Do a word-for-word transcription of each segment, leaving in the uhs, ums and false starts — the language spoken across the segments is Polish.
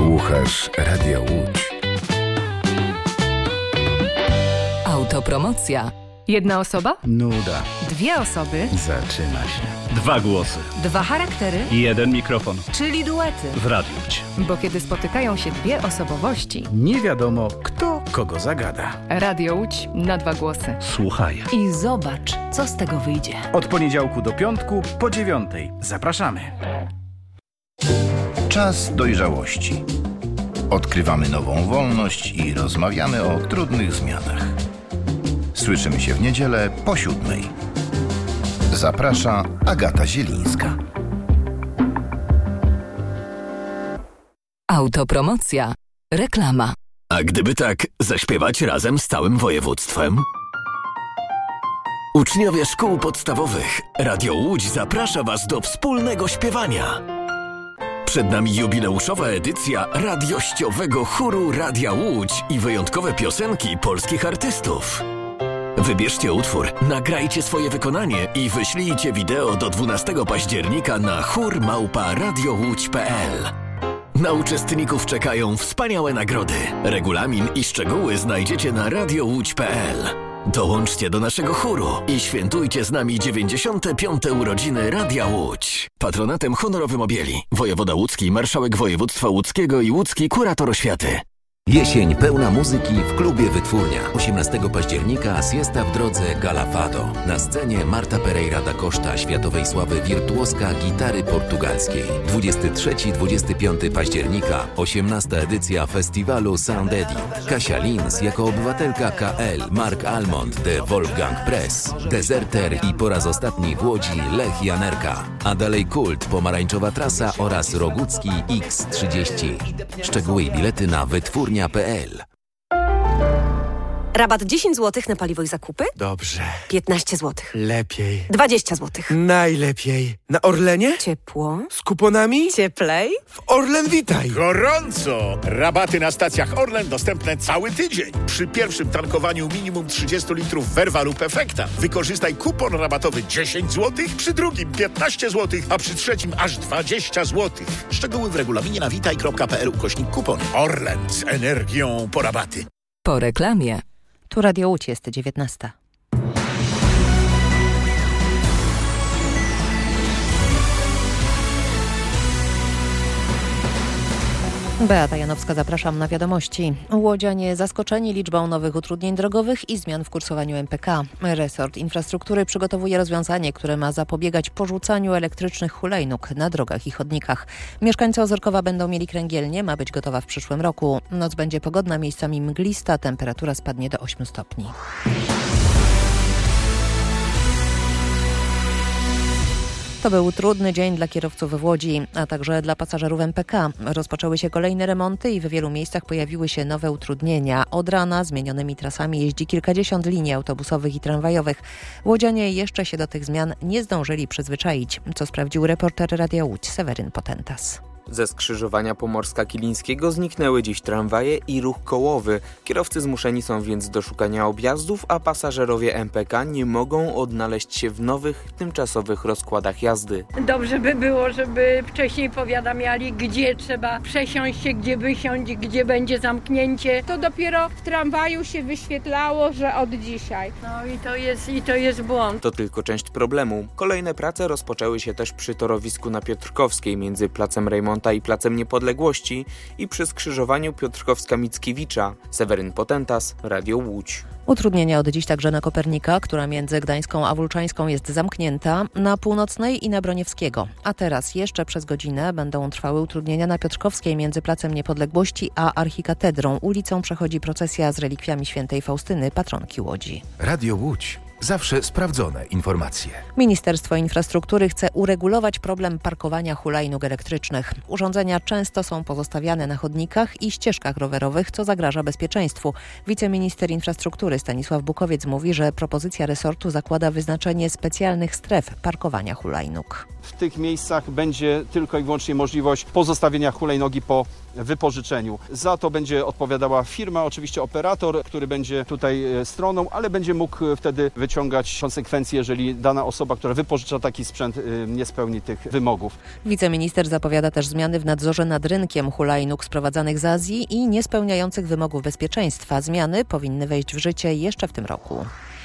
Słuchasz Radia Łódź. Autopromocja. Jedna osoba? Nuda. Dwie osoby? Zaczyna się. Dwa głosy. Dwa charaktery? Jeden mikrofon. Czyli duety. W Radiu Łódź. Bo kiedy spotykają się dwie osobowości, nie wiadomo, kto kogo zagada. Radio Łódź na dwa głosy. Słuchaj. I zobacz, co z tego wyjdzie. Od poniedziałku do piątku po dziewiątej. Zapraszamy. Czas dojrzałości. Odkrywamy nową wolność i rozmawiamy o trudnych zmianach. Słyszymy się w niedzielę po siódmej. Zaprasza Agata Zielińska. Autopromocja. Reklama. A gdyby tak zaśpiewać razem z całym województwem? Uczniowie szkół podstawowych, Radio Łódź zaprasza Was do wspólnego śpiewania. Przed nami jubileuszowa edycja radiościowego chóru Radia Łódź i wyjątkowe piosenki polskich artystów. Wybierzcie utwór, nagrajcie swoje wykonanie i wyślijcie wideo do dwunastego października na chór małpa radiołódź kropka p l. Na uczestników czekają wspaniałe nagrody. Regulamin i szczegóły znajdziecie na radiołódź kropka p l. Dołączcie do naszego chóru i świętujcie z nami dziewięćdziesiąte piąte urodziny Radia Łódź. Patronatem honorowym objęli wojewoda łódzki, marszałek województwa łódzkiego i łódzki kurator oświaty. Jesień pełna muzyki w klubie Wytwórnia. osiemnastego października Siesta w drodze Gala Fado. Na scenie Marta Pereira da Costa, światowej sławy wirtuoska gitary portugalskiej. dwudziestego trzeciego do dwudziestego piątego października osiemnasta edycja festiwalu Sound Eddy. Kasia Lins jako obywatelka K L, Mark Almond de Wolfgang Press, Deserter i po raz ostatni w Łodzi Lech Janerka. A dalej Kult, Pomarańczowa Trasa oraz Rogucki X trzydzieści. Szczegóły i bilety na wytwórnia kropka p l. Rabat dziesięć złotych na paliwo i zakupy? Dobrze. piętnaście złotych. Lepiej. dwadzieścia złotych. Najlepiej. Na Orlenie? Ciepło. Z kuponami? Cieplej. W Orlen Witaj. Gorąco! Rabaty na stacjach Orlen dostępne cały tydzień. Przy pierwszym tankowaniu minimum trzydzieści litrów Verva lub Efekta wykorzystaj kupon rabatowy dziesięć złotych, przy drugim piętnaście złotych, a przy trzecim aż dwadzieścia złotych. Szczegóły w regulaminie na witaj kropka p l ukośnik kupon. Orlen z energią po rabaty. Po reklamie. Tu Radio Łódź, jest dziewiętnasta. Beata Janowska, zapraszam na wiadomości. Łodzianie zaskoczeni liczbą nowych utrudnień drogowych i zmian w kursowaniu M P K. Resort Infrastruktury przygotowuje rozwiązanie, które ma zapobiegać porzucaniu elektrycznych hulajnóg na drogach i chodnikach. Mieszkańcy Ozorkowa będą mieli kręgielnię, ma być gotowa w przyszłym roku. Noc będzie pogodna, miejscami mglista, temperatura spadnie do ośmiu stopni. To był trudny dzień dla kierowców w Łodzi, a także dla pasażerów M P K. Rozpoczęły się kolejne remonty i w wielu miejscach pojawiły się nowe utrudnienia. Od rana zmienionymi trasami jeździ kilkadziesiąt linii autobusowych i tramwajowych. Łodzianie jeszcze się do tych zmian nie zdążyli przyzwyczaić, co sprawdził reporter Radia Łódź Seweryn Potentas. Ze skrzyżowania Pomorska-Kilińskiego zniknęły dziś tramwaje i ruch kołowy. Kierowcy zmuszeni są więc do szukania objazdów, a pasażerowie M P K nie mogą odnaleźć się w nowych, tymczasowych rozkładach jazdy. Dobrze by było, żeby wcześniej powiadamiali, gdzie trzeba przesiąść się, gdzie wysiąść, gdzie będzie zamknięcie. To dopiero w tramwaju się wyświetlało, że od dzisiaj. No i to jest, i to jest błąd. To tylko część problemu. Kolejne prace rozpoczęły się też przy torowisku na Piotrkowskiej między placem Rejmonta i Placem Niepodległości i przy skrzyżowaniu Piotrkowska-Mickiewicza. Seweryn Potentas, Radio Łódź. Utrudnienia od dziś także na Kopernika, która między Gdańską a Wólczańską jest zamknięta, na Północnej i na Broniewskiego. A teraz jeszcze przez godzinę będą trwały utrudnienia na Piotrkowskiej między Placem Niepodległości a Archikatedrą. Ulicą przechodzi procesja z relikwiami świętej Faustyny, patronki Łodzi. Radio Łódź. Zawsze sprawdzone informacje. Ministerstwo Infrastruktury chce uregulować problem parkowania hulajnóg elektrycznych. Urządzenia często są pozostawiane na chodnikach i ścieżkach rowerowych, co zagraża bezpieczeństwu. Wiceminister Infrastruktury Stanisław Bukowiec mówi, że propozycja resortu zakłada wyznaczenie specjalnych stref parkowania hulajnóg. W tych miejscach będzie tylko i wyłącznie możliwość pozostawienia hulajnogi po wypożyczeniu. Za to będzie odpowiadała firma, oczywiście operator, który będzie tutaj stroną, ale będzie mógł wtedy wyciągnąć wyciągać konsekwencje, jeżeli dana osoba, która wypożycza taki sprzęt, nie spełni tych wymogów. Wiceminister zapowiada też zmiany w nadzorze nad rynkiem hulajnóg sprowadzanych z Azji i niespełniających wymogów bezpieczeństwa. Zmiany powinny wejść w życie jeszcze w tym roku.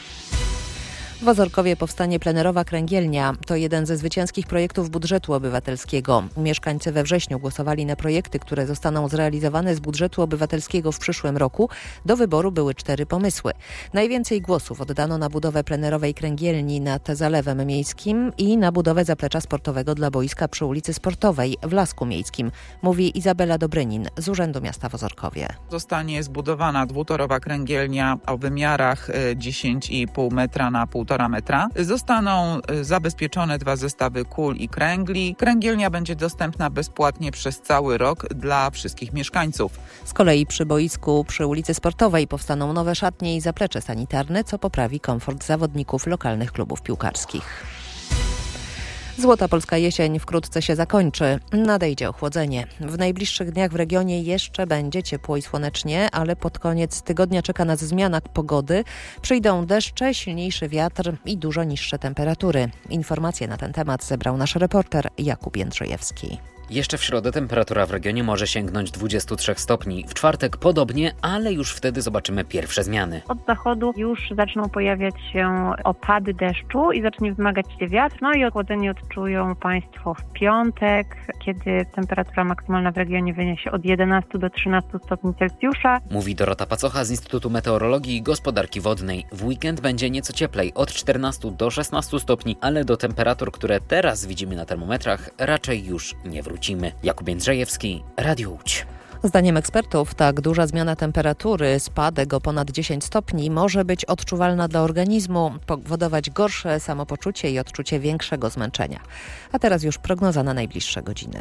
W Ozorkowie powstanie plenerowa kręgielnia. To jeden ze zwycięskich projektów budżetu obywatelskiego. Mieszkańcy we wrześniu głosowali na projekty, które zostaną zrealizowane z budżetu obywatelskiego w przyszłym roku. Do wyboru były cztery pomysły. Najwięcej głosów oddano na budowę plenerowej kręgielni nad Zalewem Miejskim i na budowę zaplecza sportowego dla boiska przy ulicy Sportowej w Lasku Miejskim, mówi Izabela Dobrynin z Urzędu Miasta w Ozorkowie. Zostanie zbudowana dwutorowa kręgielnia o wymiarach dziesięć i pół metra na półtora metra. Zostaną zabezpieczone dwa zestawy kul i kręgli. Kręgielnia będzie dostępna bezpłatnie przez cały rok dla wszystkich mieszkańców. Z kolei przy boisku przy ulicy Sportowej powstaną nowe szatnie i zaplecze sanitarne, co poprawi komfort zawodników lokalnych klubów piłkarskich. Złota polska jesień wkrótce się zakończy. Nadejdzie ochłodzenie. W najbliższych dniach w regionie jeszcze będzie ciepło i słonecznie, ale pod koniec tygodnia czeka nas zmiana pogody. Przyjdą deszcze, silniejszy wiatr i dużo niższe temperatury. Informacje na ten temat zebrał nasz reporter Jakub Jędrzejewski. Jeszcze w środę temperatura w regionie może sięgnąć dwudziestu trzech stopni. W czwartek podobnie, ale już wtedy zobaczymy pierwsze zmiany. Od zachodu już zaczną pojawiać się opady deszczu i zacznie wzmagać się wiatr. No i ochłodzenie odczują Państwo w piątek, kiedy temperatura maksymalna w regionie wyniesie od jedenastu do trzynastu stopni Celsjusza. Mówi Dorota Pacocha z Instytutu Meteorologii i Gospodarki Wodnej. W weekend będzie nieco cieplej, od czternastu do szesnastu stopni, ale do temperatur, które teraz widzimy na termometrach, raczej już nie wrócimy. Jakub Jędrzejewski, Radio Łódź. Zdaniem ekspertów tak duża zmiana temperatury, spadek o ponad dziesięć stopni może być odczuwalna dla organizmu, powodować gorsze samopoczucie i odczucie większego zmęczenia. A teraz już prognoza na najbliższe godziny.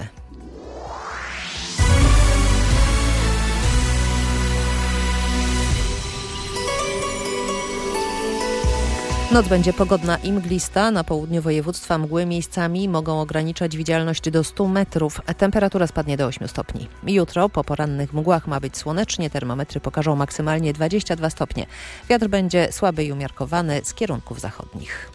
Noc będzie pogodna i mglista. Na południu województwa mgły miejscami mogą ograniczać widzialność do stu metrów. Temperatura spadnie do ośmiu stopni. Jutro po porannych mgłach ma być słonecznie. Termometry pokażą maksymalnie dwadzieścia dwa stopnie. Wiatr będzie słaby i umiarkowany z kierunków zachodnich.